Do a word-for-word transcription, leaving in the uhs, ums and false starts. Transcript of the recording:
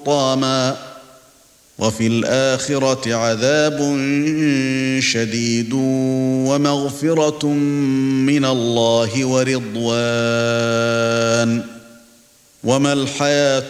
حُطَّامًا وفي الآخرة عذاب شديد ومغفرة من الله ورضوان وما الحياة